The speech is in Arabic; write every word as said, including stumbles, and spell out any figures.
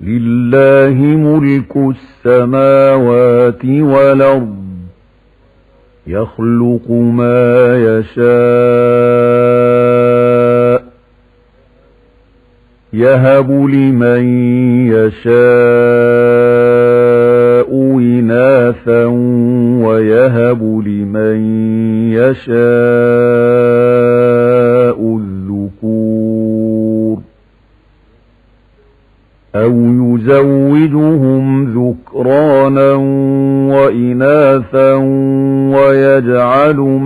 لله ملك السماوات والأرض يخلق ما يشاء يهب لمن يشاء إناثا ويهب لمن يشاء الذكور أو يزوجهم ذكرانا وإناثا ويجعل